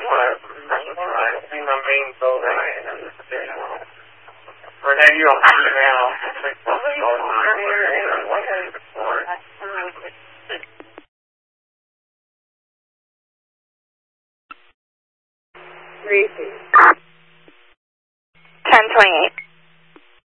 in the main building. Renee, you don't see now. Repeat. 1028.